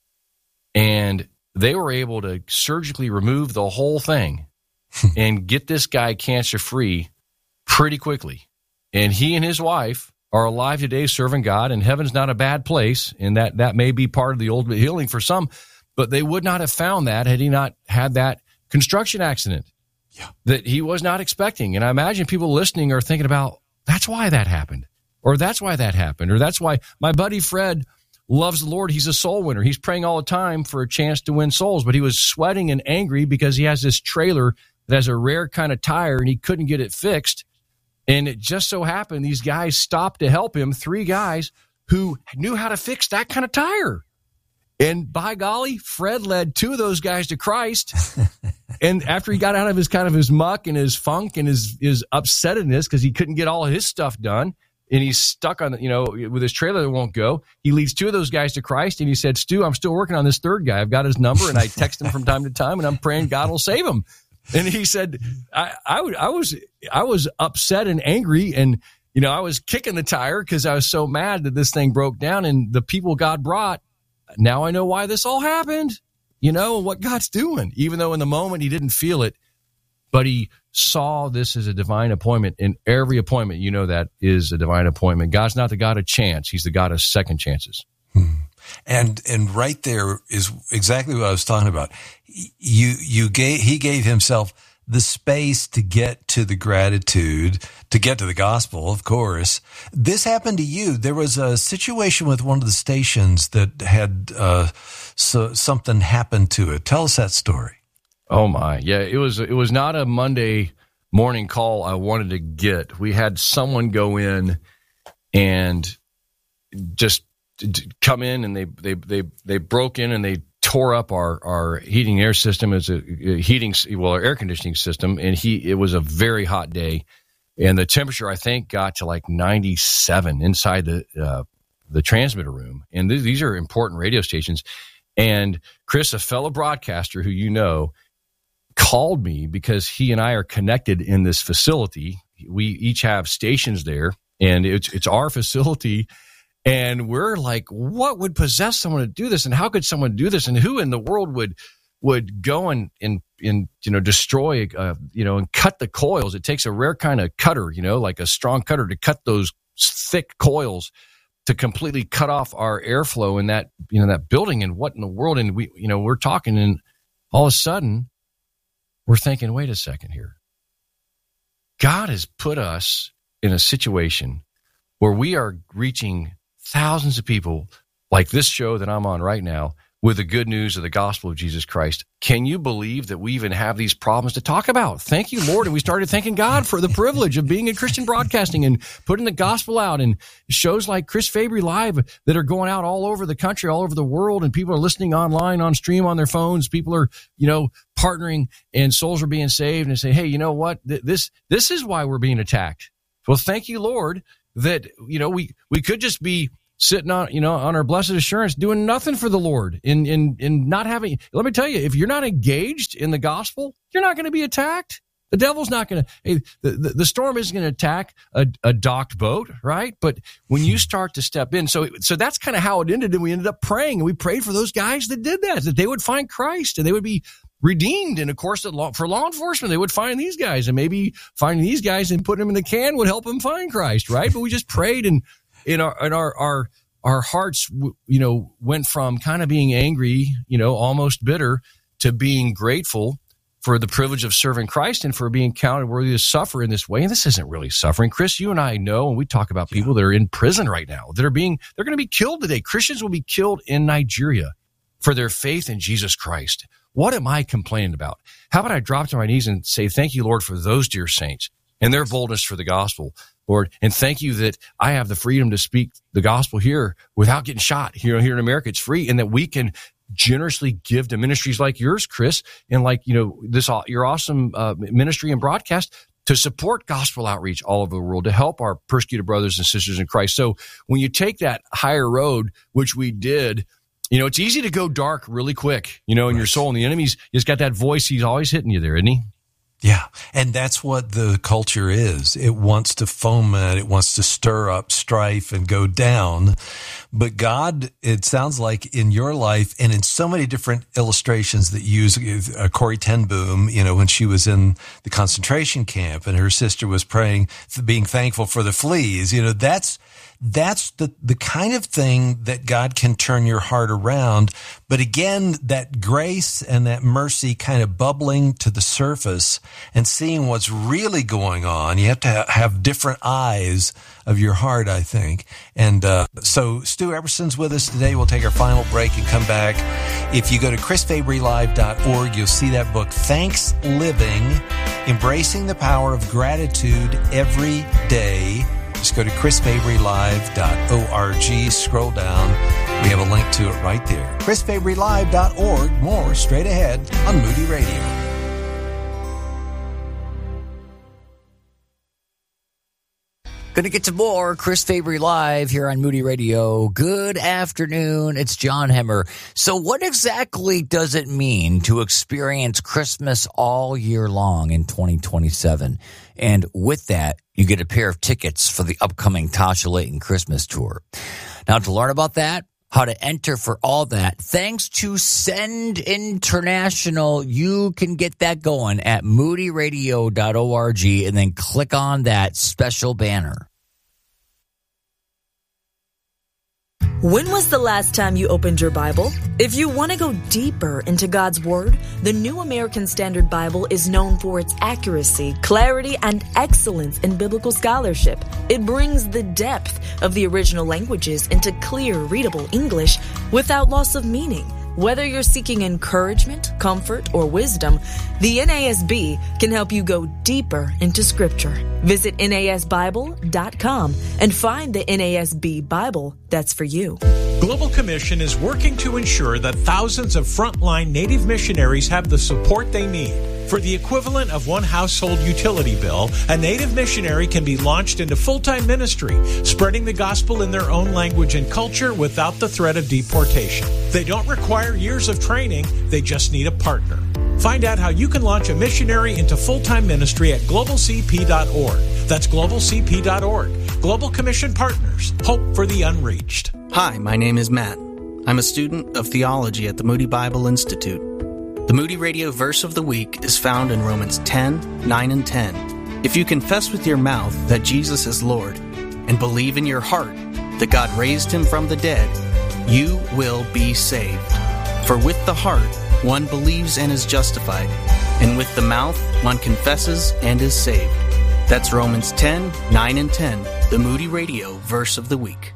And they were able to surgically remove the whole thing and get this guy cancer-free pretty quickly. And he and his wife are alive today serving God, and heaven's not a bad place, and that, that may be part of the ultimate healing for some, but they would not have found that had he not had that construction accident yeah. that he was not expecting. And I imagine people listening are thinking about, that's why that happened, or that's why that happened, or that's why my buddy Fred loves the Lord. He's a soul winner. He's praying all the time for a chance to win souls, but he was sweating and angry because he has this trailer that has a rare kind of tire and he couldn't get it fixed. And it just so happened these guys stopped to help him, three guys who knew how to fix that kind of tire. And by golly, Fred led two of those guys to Christ. And after he got out of his kind of his muck and his funk and his, his upsetness because he couldn't get all of his stuff done, and he's stuck on, you know, with his trailer that won't go. He leads two of those guys to Christ, and he said, Stu, I'm still working on this third guy. I've got his number, and I text him from time to time, and I'm praying God will save him. And he said, I, I, I was, I was upset and angry, and, you know, I was kicking the tire because I was so mad that this thing broke down, and the people God brought, now I know why this all happened, you know, what God's doing, even though in the moment he didn't feel it. But he saw this as a divine appointment. In every appointment, you know, that is a divine appointment. God's not the God of chance. He's the God of second chances. Hmm. And and right there is exactly what I was talking about. You you gave he gave himself the space to get to the gratitude, to get to the gospel, of course. This happened to you. There was a situation with one of the stations that had uh, so, something happened to it. Tell us that story. Oh my, yeah, it was it was not a Monday morning call I wanted to get. We had someone go in and just come in, and they they they they broke in and they tore up our our heating air system. It's a heating well our air conditioning system, and he it was a very hot day, and the temperature I think got to like ninety-seven inside the uh, the transmitter room. And th- these are important radio stations. And Chris, a fellow broadcaster who you know, called me because he and I are connected in this facility. We each have stations there, and it's it's our facility. And we're like, what would possess someone to do this? And how could someone do this? And who in the world would would go and, and, and you know, destroy, uh, you know, and cut the coils. It takes a rare kind of cutter, you know, like a strong cutter to cut those thick coils to completely cut off our airflow in that, you know, that building. And what in the world? And we, you know, we're talking, and all of a sudden we're thinking, wait a second here. God has put us in a situation where we are reaching thousands of people like this show that I'm on right now with the good news of the gospel of Jesus Christ. Can you believe that we even have these problems to talk about? Thank you, Lord. And we started thanking God for the privilege of being in Christian broadcasting and putting the gospel out, and shows like Chris Fabry Live that are going out all over the country, all over the world, and people are listening online, on stream, on their phones. People are, you know, partnering, and souls are being saved, and say, hey, you know what? This, this is why we're being attacked. Well, thank you, Lord, that, you know, we, we could just be sitting on, you know, on our blessed assurance, doing nothing for the Lord, in, in, in not having, let me tell you, if you're not engaged in the gospel, you're not going to be attacked. The devil's not going to, hey, the, the, the storm isn't going to attack a, a docked boat, right? But when you start to step in, so, so that's kind of how it ended. And we ended up praying, and we prayed for those guys that did that, that they would find Christ and they would be redeemed. And of course, for law enforcement, they would find these guys, and maybe finding these guys and putting them in the can would help them find Christ, right? But we just prayed, and in our, in our, our, our hearts, you know, went from kind of being angry, you know, almost bitter, to being grateful for the privilege of serving Christ and for being counted worthy to suffer in this way. And this isn't really suffering. Chris, you and I know, and we talk about people that are in prison right now, that are being, they're going to be killed today. Christians will be killed in Nigeria for their faith in Jesus Christ. What am I complaining about? How about I drop to my knees and say, thank you, Lord, for those dear saints and their boldness for the gospel, Lord. And thank you that I have the freedom to speak the gospel here without getting shot. Here, here in America, it's free, and that we can generously give to ministries like yours, Chris, and like, you know, this, your awesome uh, ministry and broadcast to support gospel outreach all over the world, to help our persecuted brothers and sisters in Christ. So when you take that higher road, which we did, you know, it's easy to go dark really quick, you know, in right. your soul. And the enemy's just got that voice. He's always hitting you there, isn't he? Yeah. And that's what the culture is. It wants to foment, it wants to stir up strife and go down. But God, it sounds like in your life and in so many different illustrations that use uh, Corrie ten Boom, you know, when she was in the concentration camp and her sister was praying, being thankful for the fleas, you know, that's, That's the, the kind of thing that God can turn your heart around. But again, that grace and that mercy kind of bubbling to the surface and seeing what's really going on. You have to ha- have different eyes of your heart, I think. And uh, so Stu Eberson's with us today. We'll take our final break and come back. If you go to chris fabry live dot org, you'll see that book, Thanks Living, Embracing the Power of Gratitude Every Day. Just go to chris fabry live dot org, scroll down. We have a link to it right there. chris fabry live dot org. More straight ahead on Moody Radio. Gonna get to more Chris Fabry Live here on Moody Radio. Good afternoon. It's John Hemmer. So what exactly does it mean to experience Christmas all year long in twenty twenty-seven? And with that, you get a pair of tickets for the upcoming Tasha Layton Christmas tour. Now, to learn about that, how to enter for all that, thanks to Send International, you can get that going at moody radio dot org and then click on that special banner. When was the last time you opened your Bible? If you want to go deeper into God's Word, the New American Standard Bible is known for its accuracy, clarity, and excellence in biblical scholarship. It brings the depth of the original languages into clear, readable English without loss of meaning. Whether you're seeking encouragement, comfort, or wisdom, the N A S B can help you go deeper into Scripture. Visit N A S Bible dot com and find the N A S B Bible that's for you. Global Commission is working to ensure that thousands of frontline Native missionaries have the support they need. For the equivalent of one household utility bill, a Native missionary can be launched into full-time ministry, spreading the gospel in their own language and culture without the threat of deportation. They don't require years of training, they just need a partner. Find out how you can launch a missionary into full-time ministry at global c p dot org. That's global c p dot org. Global Commission Partners. Hope for the unreached. Hi, my name is Matt. I'm a student of theology at the Moody Bible Institute. The Moody Radio verse of the week is found in Romans ten, nine, and ten. If you confess with your mouth that Jesus is Lord and believe in your heart that God raised him from the dead, you will be saved. For with the heart one believes and is justified, and with the mouth one confesses and is saved. That's Romans ten, nine, and ten, the Moody Radio verse of the week.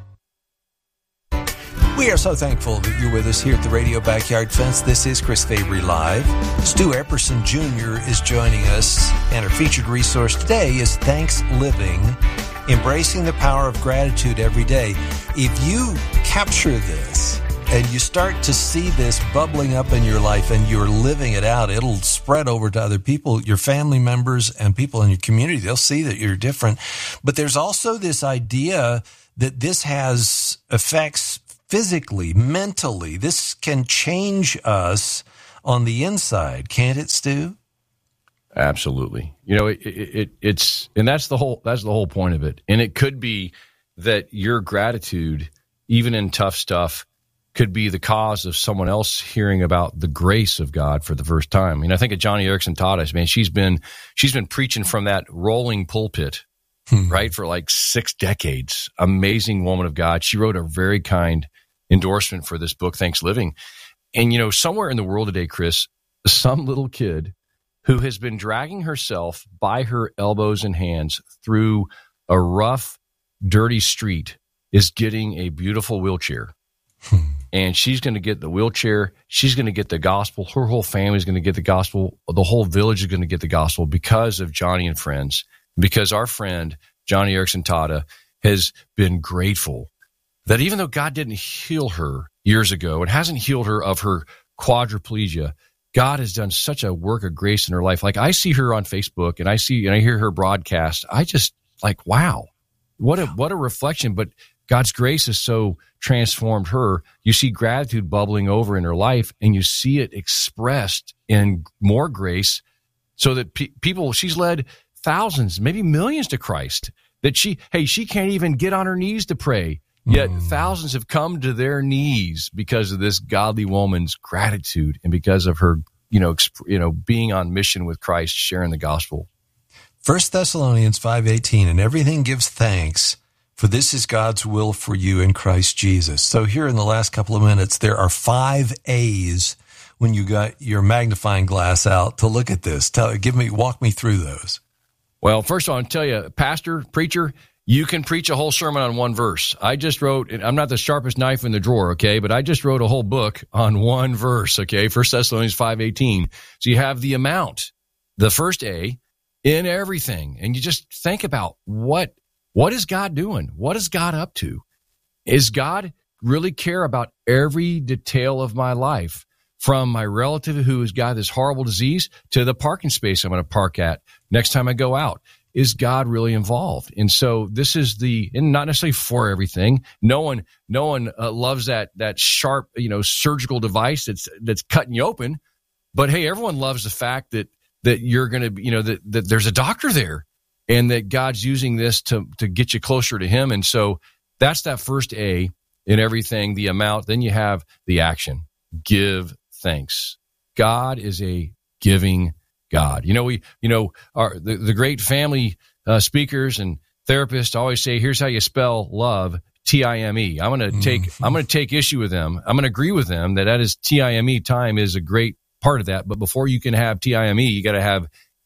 We are so thankful that you're with us here at the Radio Backyard Fence. This is Chris Fabry Live. Stu Epperson Junior is joining us, and our featured resource today is Thanks Living, Embracing the Power of Gratitude Every Day. If you capture this and you start to see this bubbling up in your life and you're living it out, it'll spread over to other people, your family members and people in your community. They'll see that you're different. But there's also this idea that this has effects physically, mentally. This can change us on the inside, can't it, Stu? Absolutely. You know, it, it, it, it's, and that's the whole, that's the whole point of it. And it could be that your gratitude, even in tough stuff, could be the cause of someone else hearing about the grace of God for the first time. I mean, I think of Johnny Erickson taught us, man, she's been, she's been preaching from that rolling pulpit, hmm. right, for like six decades. Amazing woman of God. She wrote a very kind endorsement for this book, Thanks Living. And, you know, somewhere in the world today, Chris, some little kid who has been dragging herself by her elbows and hands through a rough, dirty street is getting a beautiful wheelchair. Hmm. And she's going to get the wheelchair. She's going to get the gospel. Her whole family is going to get the gospel. The whole village is going to get the gospel because of Johnny and friends, because our friend, Johnny Erickson Tada, has been grateful that even though God didn't heal her years ago and hasn't healed her of her quadriplegia, God has done such a work of grace in her life. Like, I see her on Facebook and I see and I hear her broadcast. I just like, wow, what a what a reflection. But God's grace has so transformed her. You see gratitude bubbling over in her life, and you see it expressed in more grace, so that pe- people, she's led thousands, maybe millions to Christ. That she, hey, she can't even get on her knees to pray. Yet mm. thousands have come to their knees because of this godly woman's gratitude and because of her, you know, exp- you know, being on mission with Christ, sharing the gospel. First Thessalonians five eighteen, and everything gives thanks, for this is God's will for you in Christ Jesus. So here in the last couple of minutes, there are five A's when you got your magnifying glass out to look at this. Tell, give me, walk me through those. Well, first of all, I'll tell you, pastor, preacher, you can preach a whole sermon on one verse. I just wrote, I'm not the sharpest knife in the drawer, okay, but I just wrote a whole book on one verse, okay, First Thessalonians five eighteen. So you have the amount, the first A, in everything. And you just think about what what is God doing? What is God up to? Is God really care about every detail of my life, from my relative who has got this horrible disease to the parking space I'm going to park at next time I go out? Is God really involved? And so this is the, and not necessarily for everything. No one, no one uh, loves that, that sharp, you know, surgical device that's, that's cutting you open. But hey, everyone loves the fact that, that you're going to, you know, that, that there's a doctor there and that God's using this to, to get you closer to him. And so that's that first A in everything, the amount. Then you have the action. Give thanks. God is a giving God. You know, we, you know, our, the, the great family uh, speakers and therapists always say, here's how you spell love, T I M E. I'm going to take, mm-hmm. I'm going to take issue with them. I'm going to agree with them that that is T I M E. Time is a great part of that. But before you can have T I M E, you got to have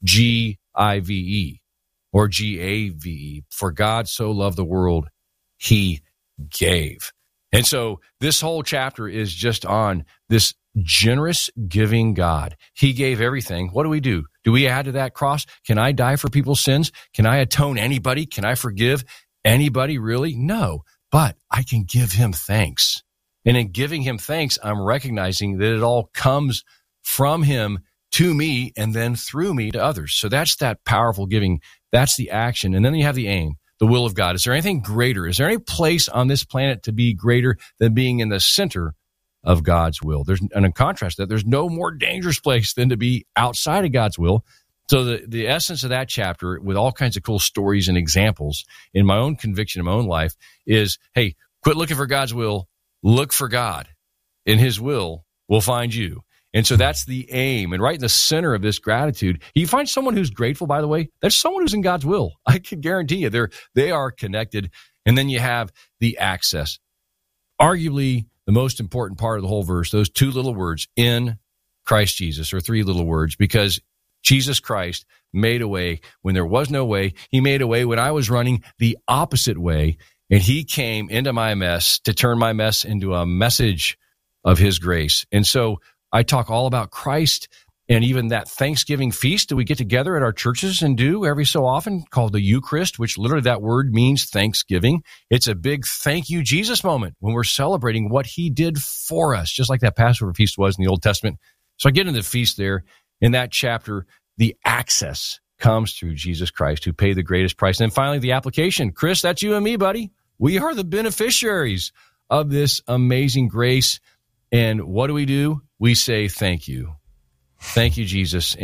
G I V E or G A V E. For God so loved the world, he gave. And so this whole chapter is just on this generous, giving God. He gave everything. What do we do? Do we add to that cross? Can I die for people's sins? Can I atone anybody? Can I forgive anybody, really? No, but I can give him thanks. And in giving him thanks, I'm recognizing that it all comes from him to me and then through me to others. So that's that powerful giving. That's the action. And then you have the aim, the will of God. Is there anything greater? Is there any place on this planet to be greater than being in the center of God's will? There's, and in contrast to that, there's no more dangerous place than to be outside of God's will. So the, the essence of that chapter, with all kinds of cool stories and examples in my own conviction, in my own life, is, hey, quit looking for God's will, look for God, and his will will find you. And so that's the aim. And right in the center of this gratitude, you find someone who's grateful, by the way, that's someone who's in God's will. I can guarantee you they're, they are connected. And then you have the access. Arguably the most important part of the whole verse, those two little words, in Christ Jesus, or three little words, because Jesus Christ made a way when there was no way. He made a way when I was running the opposite way. And he came into my mess to turn my mess into a message of his grace. And so I talk all about Christ, and even that Thanksgiving feast that we get together at our churches and do every so often, called the Eucharist, which literally that word means thanksgiving. It's a big thank you, Jesus moment when we're celebrating what he did for us, just like that Passover feast was in the Old Testament. So I get into the feast there. In that chapter, the access comes through Jesus Christ, who paid the greatest price. And then finally, the application. Chris, that's you and me, buddy. We are the beneficiaries of this amazing grace. And what do we do? We say thank you. Thank you, Jesus.